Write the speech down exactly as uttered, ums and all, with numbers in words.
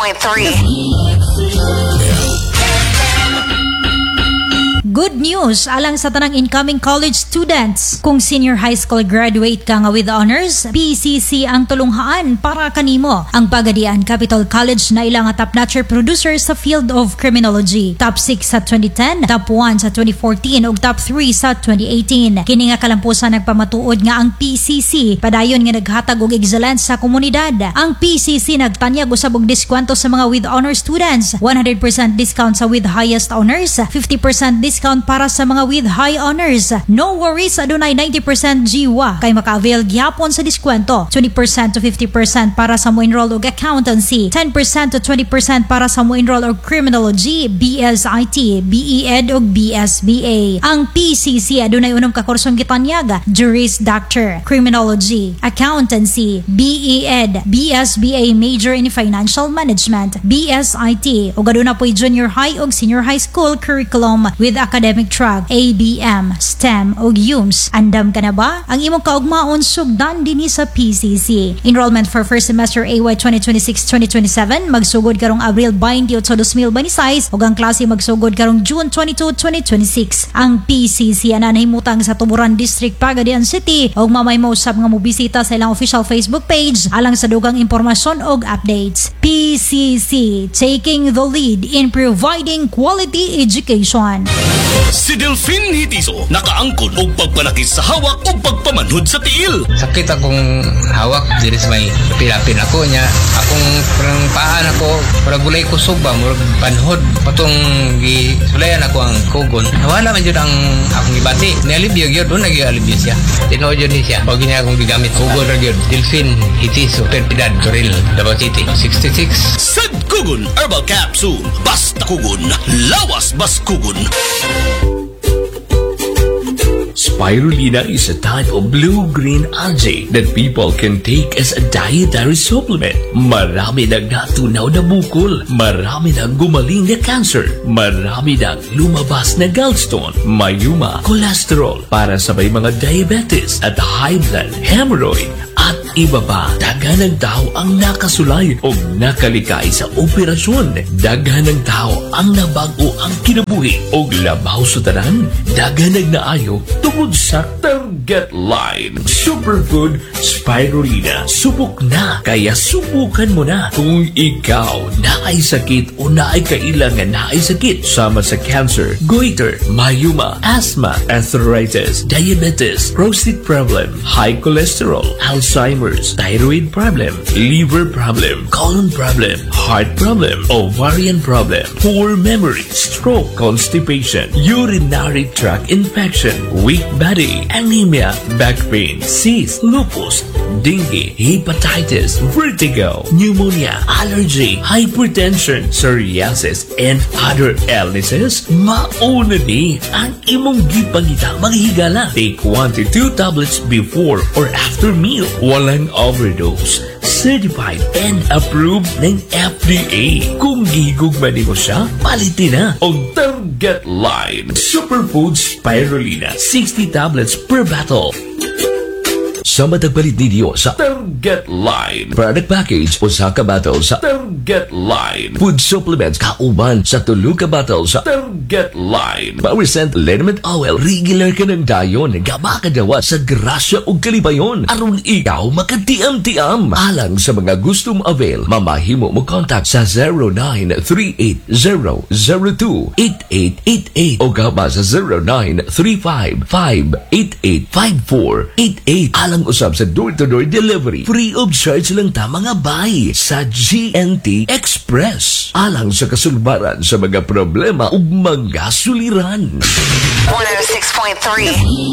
point three. Good news alang sa tanang incoming college students. Kung senior high school graduate ka nga with honors, P C C ang tulunghaan para kanimo. Ang Pagadian Capital College na ilang top notcher producer sa field of criminology. Top six sa twenty ten, top one sa twenty fourteen ug top three sa twenty eighteen. Kini nga kalampusan nagpamatuod nga ang P C C padayon nga naghatag og excellence sa komunidad. Ang P C C nagtanyag usab og diskwento sa mga with honors students, one hundred percent discount sa with highest honors, fifty percent discount para sa mga with high honors. No worries, adunay ninety percent jiwa kay maka-avail gyapon sa diskwento. twenty percent to fifty percent para sa mo enroll og accountancy, ten percent to twenty percent para sa mo enroll og criminology, B S I T, B E Ed ug B S B A. Ang P C C adunay unom ka kursong gitanyag: Juris Doctor, Criminology, Accountancy, B E Ed, B S B A Major in Financial Management, B S I T ug aduna po'y junior high ug senior high school curriculum with academic track, A B M, STEM ug U M S. Andam ka na ba? Ang imong kaugmaon sugdan dinhi sa P C C. Enrollment for first semester A Y twenty twenty-six twenty twenty-seven magsugod karong Abril twenty-eight sa twenty twenty-six ug ang klase magsugod karong June twenty-second twenty twenty-six. Ang P C C ana nahimutang sa Tuburan District, Pagadian City ug mamay mo usab nga mobisita sa ilang official Facebook page alang sa dugang impormasyon ug updates. P C C taking the lead in providing quality education. Si Delphine Hitiso nakaangkon og pagpanakis sa hawak ug pagpamanhod sa tiil. Sakit akong hawak, diri sa may pilapin ako niya. Akong parang paan ako, para gulay kusog ba, murag panhod. Patong gisulayan ako ang kugon. Nawala man yun ang akong ibati. Nialibyo yun, doon nag-ialibyo siya. Tinood yun siya. Pag niya akong gigamit kugon ra yun. Delphine Hitiso, Perpidad, Toril, Davao City, sixty-six. Sad Kugon Herbal Capsule. Basta kugon, lawas bas kugon. Spirulina is a type of blue-green algae that people can take as a dietary supplement. Marami nang natunaw na bukol, marami nang gumaling na cancer, marami nang lumabas na gallstone, mayuma, cholesterol para sa may mga diabetes at high blood, hemorrhoid, at iba pa. Daghan ng tao ang nakasulay o nakalikay sa operasyon. Daghan ng tao ang nabago ang kinabuhi o labaw sa tanan. Daghan ng naayo tungod sa Target Line Superfood Spirulina. Subok na, kaya subukan mo na. Kung ikaw naay sakit o naay kailangan naay sakit sama sa cancer, goiter, mayuma, asthma, arthritis, diabetes, prostate problem, high cholesterol, Alzheimer's, thyroid problem, liver problem, colon problem, heart problem, ovarian problem, poor memory, stroke, constipation, urinary tract infection, weak body, anemia, back pain, cyst, lupus, dengue, hepatitis, vertigo, pneumonia, allergy, hypertension, psoriasis, and other illnesses, mauna ni ang imong gipangita maghigala. Take one to two tablets before or after meal. Walang overdose. Certified and approved ng F D A. Kung gigugman mo siya, palitin na. Og Target Line Superfood Spirulina, sixty tablets per bottle. Sa matagpalit ninyo sa Target Line product package o sa kabatal sa Target Line food supplements kauban sa tulog kabatal sa Target Line Power Scent Liniment Oil. Regular ka ng dayon gaba kadawa sa grasya o kalibayon aron ikaw makatiam-tiam. Alang sa mga gustong avail, mamahimo mo contact sa zero nine three eight zero zero two eight eight eight eight o gaba sa zero nine three five five eight eight five four eight eight. Alang usab sa door-to-door delivery. Free of charge lang ta mga bay sa G N T Express. Alang sa kasulbaran sa mga problema ug mga suliran. one oh six point three